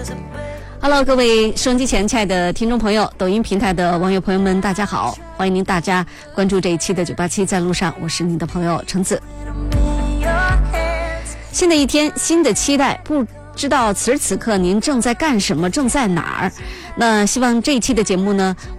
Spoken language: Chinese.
Hello， 各位收音机前亲爱的听众朋友，抖音平台的网友朋友们，大家好！欢迎您大家关注这一期的987在路上，我是您的朋友橙子。新的一天，新的期待，不知道此时此刻您正在干什么，正在哪儿？那希望这一期的节目呢，